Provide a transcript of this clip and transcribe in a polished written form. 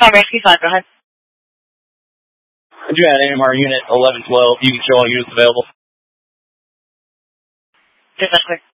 Rescue 5, go ahead. Could you add AMR unit 1112? You can show all units available. Dispatch clear.